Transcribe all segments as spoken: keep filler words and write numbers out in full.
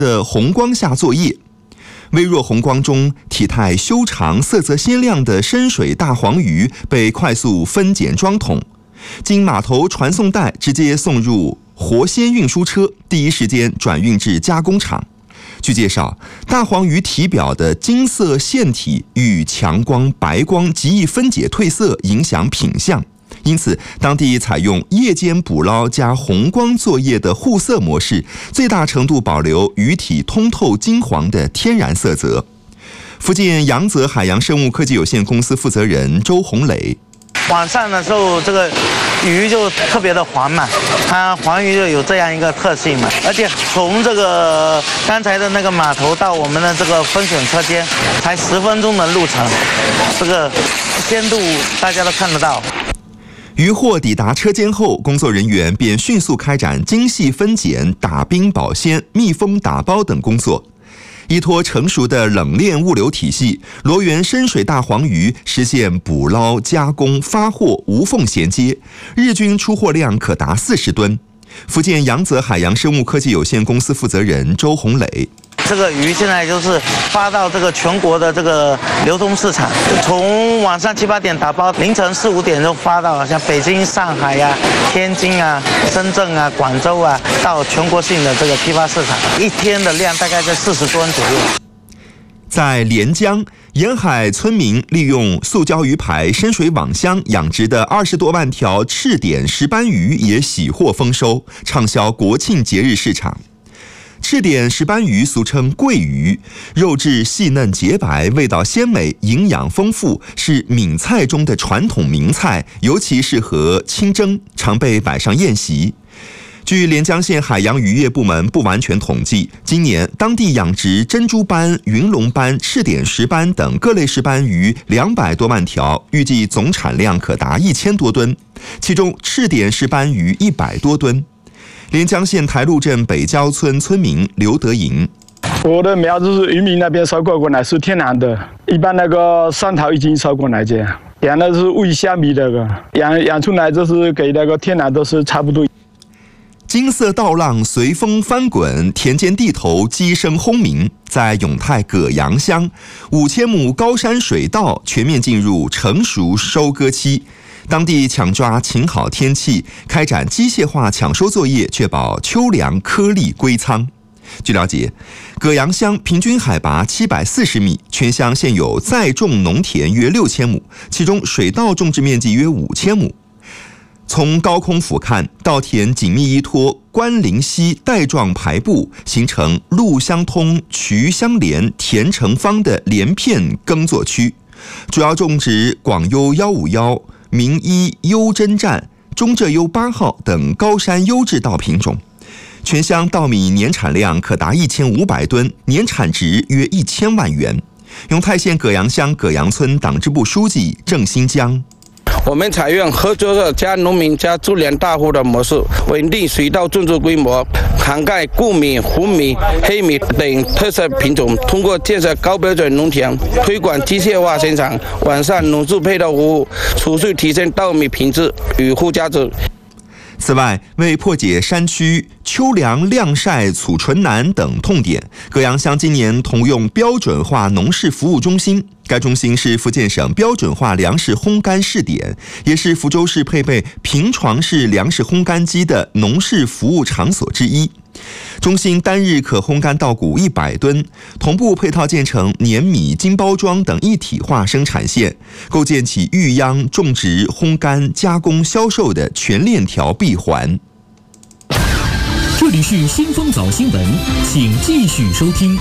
的红光下作业。微弱红光中，体态修长、色泽鲜亮的深水大黄鱼被快速分拣装桶，经码头传送带直接送入活鲜运输车，第一时间转运至加工厂。据介绍，大黄鱼体表的金色腺体与强光、白光极易分解褪色，影响品相。因此，当地采用夜间捕捞加红光作业的护色模式，最大程度保留鱼体通透金黄的天然色泽。福建扬泽海洋生物科技有限公司负责人周洪磊： 晚上的时候，这个鱼就特别的黄嘛，它黄鱼就有这样一个特性嘛，而且从这个刚才的那个码头到我们的这个分选车间，才十分钟的路程，这个鲜度大家都看得到。 渔获抵达车间后，工作人员便迅速开展精细分拣、打冰保鲜、密封打包等工作。依托成熟的冷链物流体系，罗源深水大黄鱼实现捕捞、加工、发货无缝衔接，日均出货量可达四十吨。福建扬泽海洋生物科技有限公司负责人周洪磊： 这个鱼现在就是发到这个全国的这个流通市场，从晚上七八点打包，凌晨四五点就发到像北京、上海呀、啊、天津啊、深圳啊、广州啊，到全国性的这个批发市场，一天的量大概在四十吨左右。 在连江，沿海村民利用塑胶鱼排、深水网箱养殖的二十多万条赤点石斑鱼也喜获丰收，畅销国庆节日市场。赤点石斑鱼俗称桂鱼，肉质细嫩洁白，味道鲜美，营养丰富，是闽菜中的传统名菜，尤其适合清蒸，常被摆上宴席。据连江县海洋渔业部门不完全统计，今年当地养殖珍珠斑、云龙斑、赤点石斑等各类石斑鱼两百多万条，预计总产量可达一千多吨，其中赤点石斑鱼一百多吨。连江县台路镇北郊村村民刘德营： 我的苗子是渔民那边收购过来，是天然的，一般那个蒜头已经收过来这样，养的是喂虾米那个，养养出来就是给那个天然都是差不多。 金色稻浪随风翻滚，田间地头鸡声轰鸣。在永泰葛阳乡，五千亩高山水稻全面进入成熟收割期，当地抢抓晴好天气，开展机械化抢收作业，确保秋粮颗粒归仓。据了解，葛阳乡平均海拔七百四十米，全乡现有在种农田约六千亩，其中水稻种植面积约五千亩。从高空俯瞰，稻田紧密依托关林溪带状排布，形成路相通、渠相连、田成方的连片耕作区，主要种植广优幺五幺、明一优珍战、中浙优八号等高山优质稻品种。全乡稻米年产量可达一千五百吨，年产值约一千万元。永泰县葛阳乡葛阳村党支部书记郑新江： 我们采用合作社加农民加助粮大户的模式，稳定水稻种植规模，涵盖固米、红米、黑米等特色品种。通过建设高标准农田，推广机械化生产，完善农畜配套服务，持续提升稻米品质与附加值。 此外，为破解山区秋粮晾晒储存难等痛点，葛阳乡今年同用标准化农事服务中心。该中心是福建省标准化粮食烘干试点，也是福州市配备平床式粮食烘干机的农事服务场所之一。中心单日可烘干稻谷一百吨，同步配套建成碾米、精包装等一体化生产线，构建起育秧、种植、烘干、加工、销售的全链条闭环。 这里是新风早新闻，请继续收听。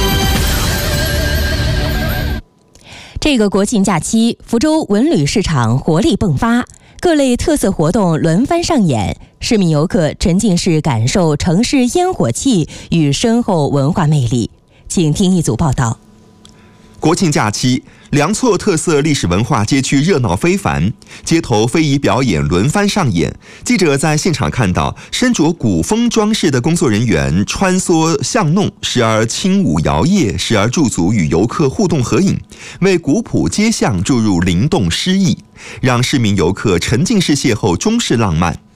这个国庆假期，福州文旅市场活力迸发，各类特色活动轮番上演，市民游客沉浸式感受城市烟火气与深厚文化魅力。请听一组报道。 国庆假期，良厝特色历史文化街区热闹非凡，街头非遗表演轮番上演。记者在现场看到，身着古风装饰的工作人员穿梭巷弄，时而轻舞摇曳，时而驻足与游客互动合影，为古朴街巷注入灵动诗意，让市民游客沉浸式邂逅中式浪漫。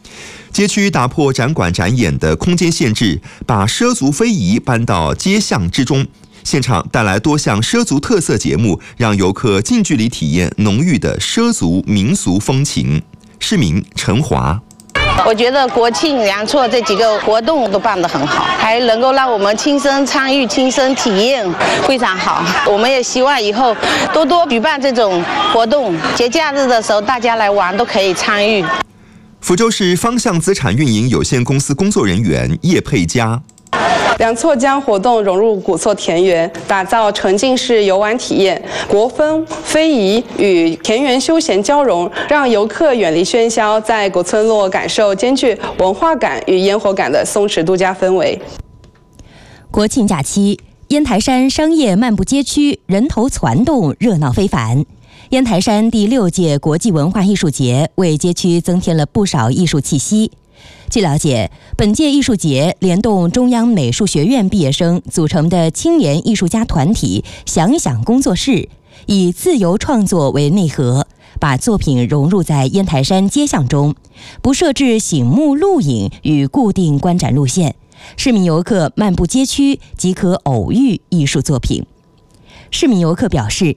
街区打破展馆展演的空间限制，把畲族非遗搬到街巷之中。现场带来多项畲族特色节目，让游客近距离体验浓郁的畲族民俗风情。市民陈华。 我觉得国庆阳错这几个活动都办得很好，还能够让我们亲身参与、亲身体验，非常好。我们也希望以后多多举办这种活动，节假日的时候大家来玩都可以参与。 福州市方向资产运营有限公司工作人员叶佩佳。 阳错将活动融入古厝田园，打造沉浸式游玩体验，国风非遗与田园休闲交融，让游客远离喧嚣，在古村落感受兼具文化感与烟火感的松弛度假氛围。 国庆假期，烟台山商业漫步街区人头攒动，热闹非凡。烟台山第六届国际文化艺术节为街区增添了不少艺术气息。据了解，本届艺术节联动中央美术学院毕业生组成的青年艺术家团体想想工作室，以自由创作为内核，把作品融入在烟台山街巷中，不设置醒目录影与固定观展路线，市民游客漫步街区即可偶遇艺术作品。市民游客表示，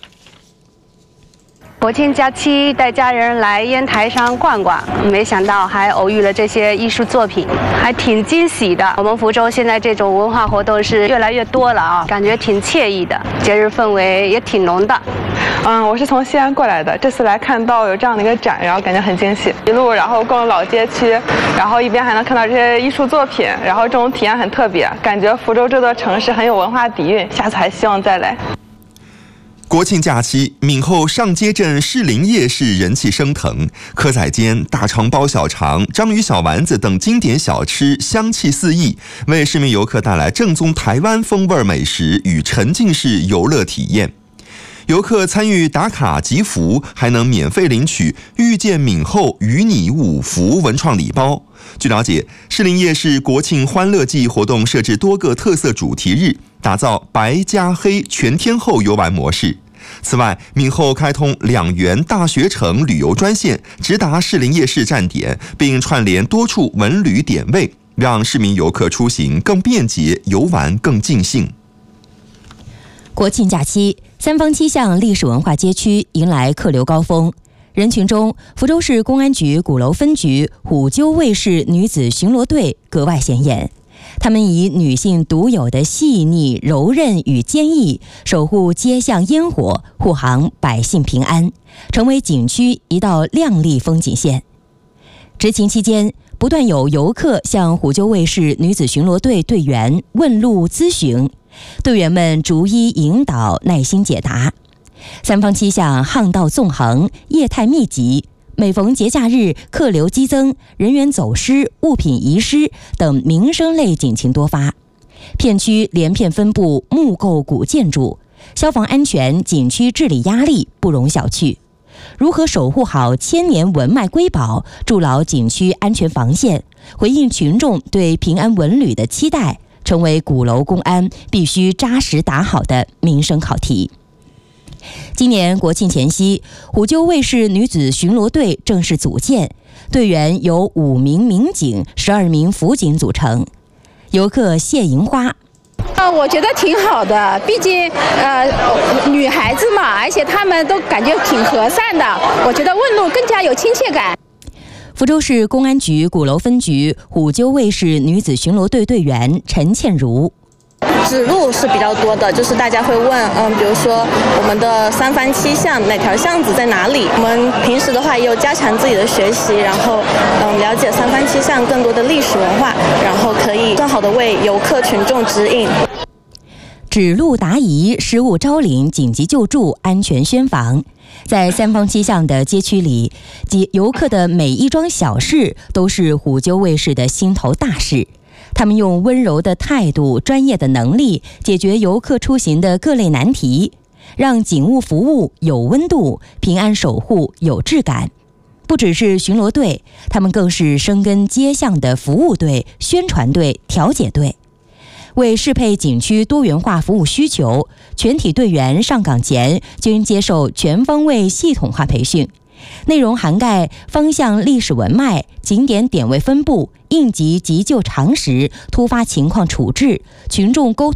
国庆假期带家人来烟台山逛逛，没想到还偶遇了这些艺术作品，还挺惊喜的。我们福州现在这种文化活动是越来越多了啊，感觉挺惬意的，节日氛围也挺浓的。 嗯，我是从西安过来的，这次来看到有这样的一个展，然后感觉很惊喜。一路然后逛老街区，然后一边还能看到这些艺术作品，然后这种体验很特别，感觉福州这座城市很有文化底蕴，下次还希望再来。 国庆假期，闽后上街镇士林夜市人气升腾，蚵仔煎、大肠包小肠、章鱼小丸子等经典小吃香气四溢，为市民游客带来正宗台湾风味美食与沉浸式游乐体验。游客参与打卡集福，还能免费领取遇见闽后与你五福文创礼包。据了解，士林夜市国庆欢乐季活动设置多个特色主题日，打造白加黑全天候游玩模式。此外，闽后开通两元大学城旅游专线，直达士林夜市站点，并串联多处文旅点位，让市民游客出行更便捷，游玩更尽兴。 国庆假期，三坊七巷历史文化街区迎来客流高峰。人群中，福州市公安局鼓楼分局虎丘卫士女子巡逻队格外显眼。她们以女性独有的细腻、柔韧与坚毅，守护街巷烟火，护航百姓平安，成为景区一道亮丽风景线。执勤期间，不断有游客向虎丘卫士女子巡逻队队员问路咨询，队员们逐一引导，耐心解答。三坊七巷巷道纵横，业态密集，每逢节假日，客流激增，人员走失、物品遗失等民生类警情多发。片区连片分布木构古建筑，消防安全、景区治理压力不容小觑。如何守护好千年文脉瑰宝，筑牢景区安全防线，回应群众对平安文旅的期待，成为鼓楼公安必须扎实打好的民生考题。今年国庆前夕，虎丘卫士女子巡逻队正式组建，队员由五名民警、十二名辅警组成。游客谢银花。 呃，我觉得挺好的，毕竟呃女孩子嘛，而且她们都感觉挺和善的，我觉得问路更加有亲切感。 福州市公安局鼓楼分局虎丘卫士女子巡逻队队员陈倩如。 指路是比较多的，就是大家会问，嗯，比如说我们的三坊七巷哪条巷子在哪里？我们平时的话也有加强自己的学习，然后嗯了解三坊七巷更多的历史文化，然后可以更好的为游客群众指引。 指路答疑、失物招领、紧急救助、安全宣防，在三坊七巷的街区里，及游客的每一桩小事都是虎丘卫士的心头大事。他们用温柔的态度、专业的能力解决游客出行的各类难题，让警务服务有温度，平安守护有质感。不只是巡逻队，他们更是深耕街巷的服务队、宣传队、调解队。为适配景区多元化服务需求，全体队员上岗前均接受全方位系统化培训， 内容涵盖方向历史文脉、景点点位分布、应急急救常识、突发情况处置、群众沟通